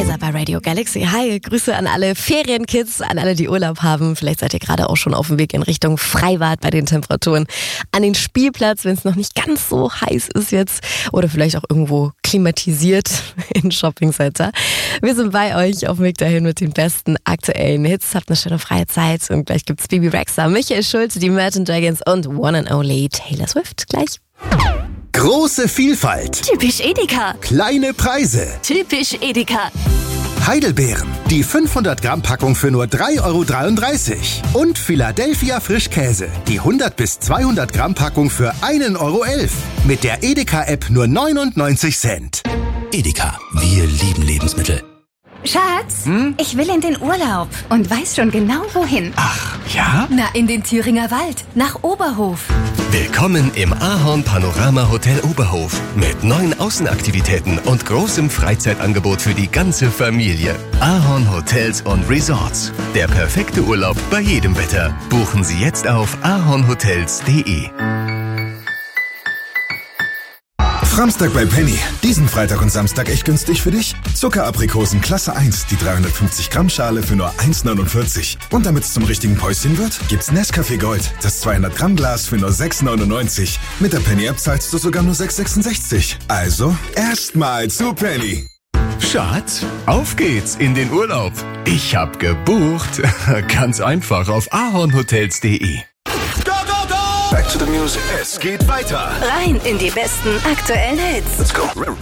Ihr seid bei Radio Galaxy. Hi, Grüße an alle Ferienkids, an alle, die Urlaub haben. Vielleicht seid ihr gerade auch schon auf dem Weg in Richtung Freibad bei den Temperaturen. An den Spielplatz, wenn es noch nicht ganz so heiß ist jetzt. Oder vielleicht auch irgendwo klimatisiert in Shoppingcenter. Wir sind bei euch auf dem Weg dahin mit den besten aktuellen Hits. Habt eine schöne freie Zeit. Und gleich gibt's Bibi Rexha, Michael Schulze, die Imagine Dragons und One and Only Taylor Swift. Gleich. Große Vielfalt. Typisch Edeka. Kleine Preise. Typisch Edeka. Heidelbeeren. Die 500 Gramm Packung für nur 3,33 €. Und Philadelphia Frischkäse. Die 100 bis 200 Gramm Packung für 1,11 € Mit der Edeka-App nur 99 Cent. Edeka, wir lieben Lebensmittel. Schatz, ich will in den Urlaub und weiß schon genau wohin. Ach, ja? Na, in den Thüringer Wald, nach Oberhof. Willkommen im Ahorn Panorama Hotel Oberhof. Mit 9 Außenaktivitäten und großem Freizeitangebot für die ganze Familie. Ahorn Hotels und Resorts. Der perfekte Urlaub bei jedem Wetter. Buchen Sie jetzt auf ahornhotels.de. Framstag bei Penny. Diesen Freitag und Samstag echt günstig für dich. Zuckeraprikosen Klasse 1, die 350 Gramm Schale für nur 1,49 €. Und damit es zum richtigen Päuschen wird, gibt's Nescafé Gold, das 200 Gramm Glas für nur 6,99 €. Mit der Penny-App zahlst du sogar nur 6,66 €. Also, erstmal zu Penny. Schatz, auf geht's in den Urlaub. Ich hab gebucht. Ganz einfach auf ahornhotels.de. Back to the music. Es geht weiter. Rein in die besten aktuellen Hits. Let's go.